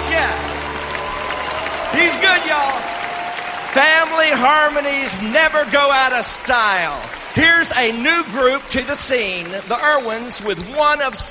you. He's good, y'all. Family harmonies never go out of style. Here's a new group to the scene, the Irwins, with one of